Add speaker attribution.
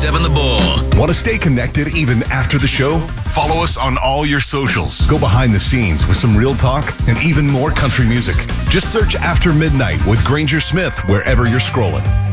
Speaker 1: 97.7 The Bull.
Speaker 2: Want to stay connected even after the show? Follow us on all your socials. Go behind the scenes with some real talk and even more country music. Just search After Midnight with Granger Smith wherever you're scrolling.